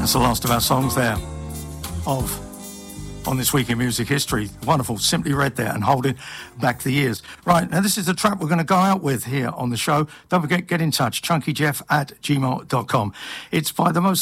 the last of our songs there on this week in music history. Wonderful, Simply Red there and Holding Back the Years. Right, now this is the track we're going to go out with here on the show. Don't forget, get in touch, chunkyjeff@gmail.com. It's by the most